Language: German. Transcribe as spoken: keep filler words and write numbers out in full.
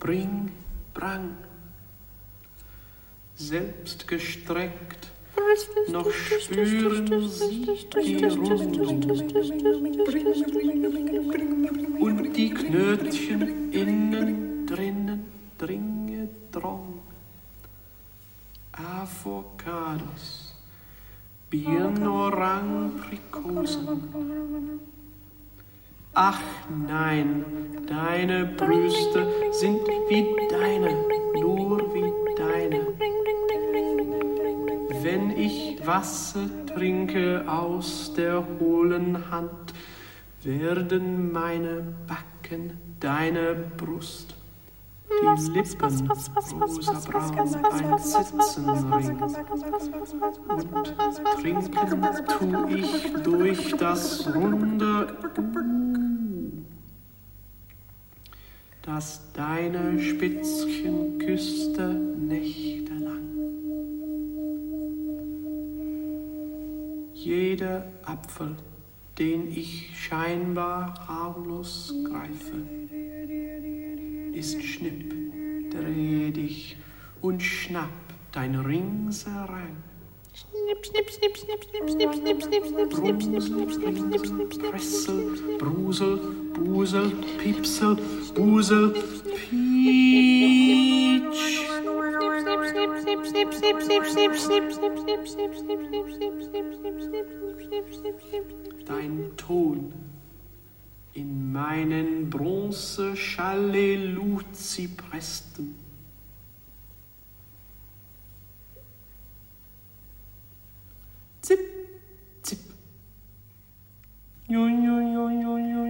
bring, brang, selbst gestreckt, noch spüren sie die Rundung und die Knötchen innen drinnen dringe drong. Avocados, Birnen, Orang, Prikosen. Ach nein, deine Brüste sind wie deine, nur wie deine. Wenn ich Wasser trinke aus der hohlen Hand, werden meine Backen deine Brust, die Lippen rosabraun, ein Zitzenring. Und trinken tu ich durch das runde U, das deine Spitzchen küsste nächtelang. Jeder Apfel, den ich scheinbar harmlos greife, ist Schnipp, dreh dich und schnapp dein Ringserang. Schnipp, schnipp, schnipp, schnipp, schnipp, schnipp, schnipp, schnipp, schnipp, schnipp, schnipp, schnipp, schnipp, schnipp, schnipp, schnipp, Pressel, Brusel, Busel, Pipsel, Busel, Pietsch. Dein Ton in meinen Bronze-Chalelu-Zypresten. Zip, zip. Jo, jo, jo, jo, jo.